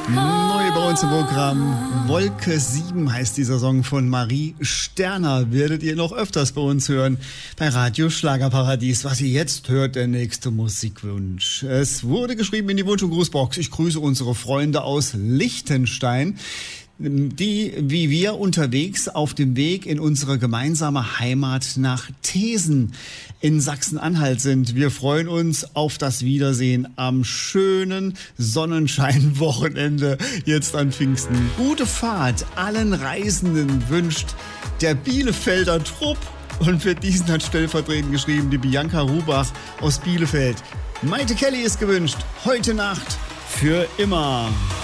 Neu bei uns im Programm. Wolke 7 heißt dieser Song von Marie Sterner. Werdet ihr noch öfters bei uns hören. Bei Radio Schlagerparadies. Was ihr jetzt hört, der nächste Musikwunsch. Es wurde geschrieben in die Wunsch- und Grußbox. Ich grüße unsere Freunde aus Liechtenstein, die wie wir unterwegs auf dem Weg in unsere gemeinsame Heimat nach Thesen in Sachsen-Anhalt sind. Wir freuen uns auf das Wiedersehen am schönen Sonnenschein-Wochenende jetzt an Pfingsten. Gute Fahrt allen Reisenden wünscht der Bielefelder Trupp. Und für diesen hat stellvertretend geschrieben die Bianca Rubach aus Bielefeld. Maite Kelly ist gewünscht. Heute Nacht für immer.